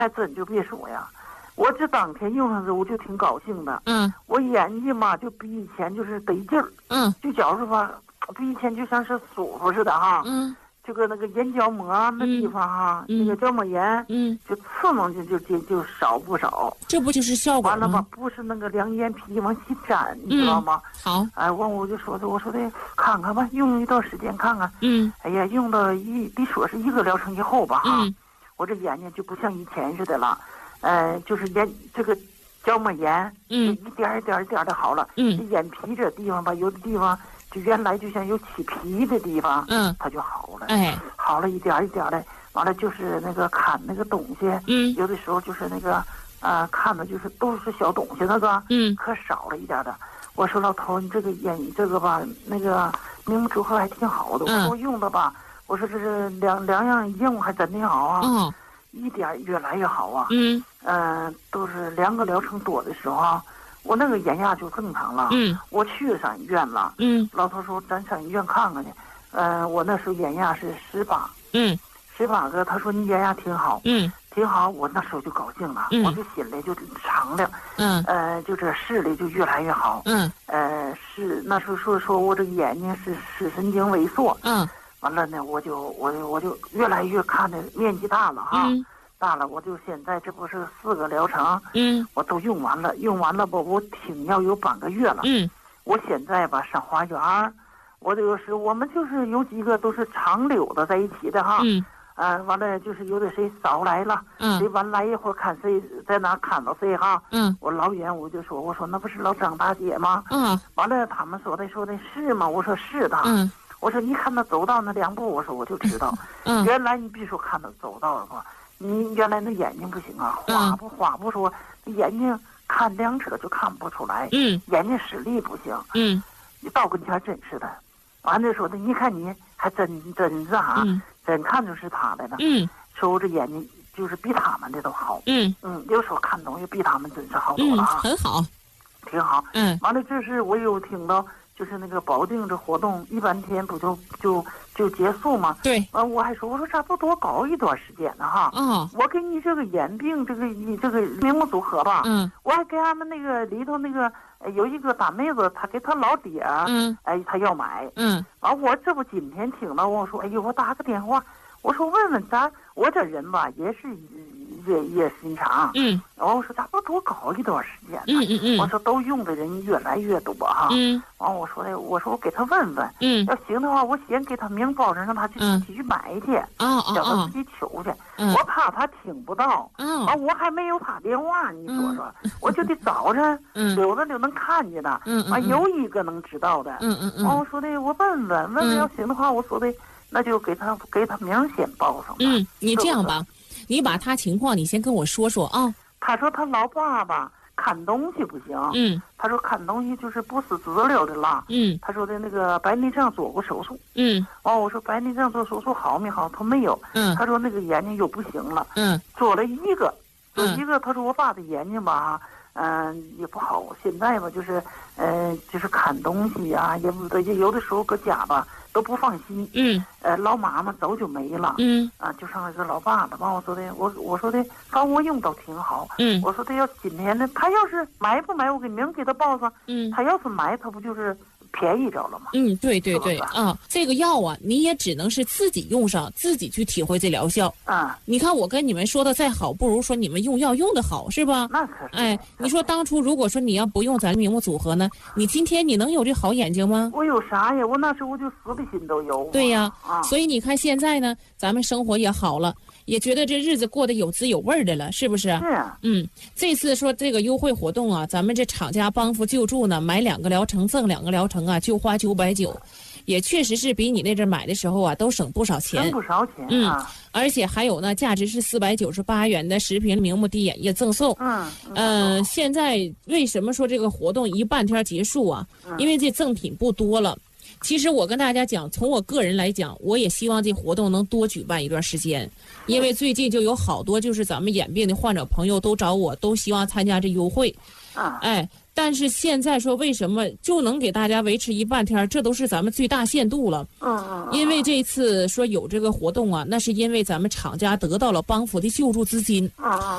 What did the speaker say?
还真就别说呀，我这当天用上之后我就挺高兴的。我眼睛嘛就比以前就是得劲儿。就觉着吧，比以前就像是舒服似的哈。这个那个眼角膜那地方哈，那个角膜炎，就刺挠就少不少。 这不就是效果吗？ 完了吧，不是那个两眼皮往起粘，你知道吗？ 好。 哎，我就说的，我说的看看吧，用一段时间看看。哎呀，用到得说是1个疗程以后吧哈，我这眼睛就不像以前似的了，就是这个角膜炎，就一点的好了。这眼皮这地方吧，有的地方。就原来就像有起皮的地方，它就好了，好了一点的，完了就是那个看那个东西，有的时候就是那个，看的就是都是小东西那个，可少了一点的。我说老头，你这个这个吧，那个明目组合还挺好的，我说我用的吧，我说这是两样用还真挺好啊，一点越来越好啊，都是2个疗程多的时候啊。我那个眼压就正常了，我去上医院了，老头说咱上医院看看去，我那时候眼压是18个，他说你眼压挺好，挺好，我那时候就高兴了，我就心里就敞亮，就这视力就越来越好，是那时候说我这个眼睛是视神经萎缩，完了呢我就越来越看的面积大了哈。大了，我就现在这不是4个疗程，我都用完了吧，我挺要有半个月了，我现在吧上花园，我就是我们就是有几个都是常溜达在一起的哈，完了就是有的谁早来了，谁晚来一会儿看谁在哪看到谁哈，我老远我就说，我说那不是老张大姐吗？完了他们说的是吗？我说是的，我说你看他走到那2步，我说我就知道，原来你别说看他走到了吧。你原来那眼睛不行啊，花不说眼睛看2车就看不出来，眼睛视力不行，你到跟前真是的，完了说的，你看你还真是哈，真看就是他的了，说我这眼睛就是比他们的都好，有时候看东西比他们真是好多了啊， 很好， 挺好，完了这是我有听到。就是那个保定这活动一半天不就结束吗？ 对。 我还说，我说差不多搞一段时间呢哈。我给你这个眼病这个明目组合吧。我还给他们那个里头那个有一个大妹子，她给她老爹，她要买。我这不今天听到我说，哎呦，我打个电话，我说问问咱，我这人吧也是。也心肠，我说咱不多搞一段时间呢，我说都用的人越来越多哈，完我说我给他问问，要行的话我先给他明报上，让他去自己去买去，叫他自己求去，我怕他听不到，我还没有他电话，你说说，我就得早晨溜达能看见的，有一个能知道的，完我说的我问问要行的话，我说的那就给他名先报上， 你这样吧。你把他情况你先跟我说说啊。 他说他老爸爸看东西不行，他说看东西就是不是滋溜的了，他说的那个白内障做过手术，我说白内障做手术好没好？他没有，他说那个眼睛又不行了，做了一个，他说我爸的眼睛吧，也不好，现在吧就是看东西啊，也不得有的时候搁家吧。都不放心，老妈妈早就没了，就剩一个老爸爸。完我说的，我说的，反正我用都挺好，我说的要今天的，他要是买不买，我给明给他报上，他要是买，他不就是便宜着了吗？ 对啊，这个药啊，你也只能是自己用上，自己去体会这疗效。你看我跟你们说的再好，不如说你们用药用的好，是吧？ 那可是。 你说当初如果说你要不用咱明目组合呢，你今天你能有这好眼睛吗？ 我有啥呀？我那时候我就死的心都有。 对呀，所以你看现在呢，咱们生活也好了。也觉得这日子过得有滋有味的了，是不是？ 是。 这次说这个优惠活动啊，咱们这厂家帮扶救助呢，买2个疗程赠2个疗程啊，就花990，也确实是比你那阵买的时候啊都省不少钱。 省不少钱啊。 而且还有呢，价值是498元的10瓶明目滴眼液赠送。现在为什么说这个活动一半天结束啊？因为这赠品不多了。其实我跟大家讲，从我个人来讲，我也希望这活动能多举办一段时间，因为最近就有好多就是咱们眼病的患者朋友都找我，都希望参加这优惠。但是现在说为什么就能给大家维持一半天，这都是咱们最大限度了。因为这次说有这个活动啊，那是因为咱们厂家得到了帮扶的救助资金。